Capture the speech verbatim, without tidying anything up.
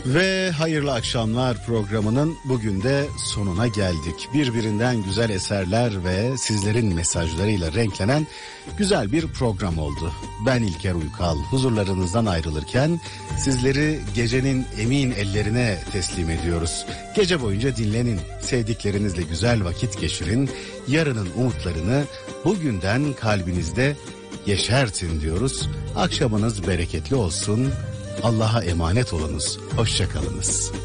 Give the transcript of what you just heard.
Ve hayırlı akşamlar programının bugün de sonuna geldik. Birbirinden güzel eserler ve sizlerin mesajlarıyla renklenen güzel bir program oldu. Ben İlker Uykal, huzurlarınızdan ayrılırken sizleri gecenin emin ellerine teslim ediyoruz. Gece boyunca dinlenin, sevdiklerinizle güzel vakit geçirin, yarının umutlarını bugünden kalbinizde yeşertin diyoruz. Akşamınız bereketli olsun. Allah'a emanet olunuz. Hoşça kalınız.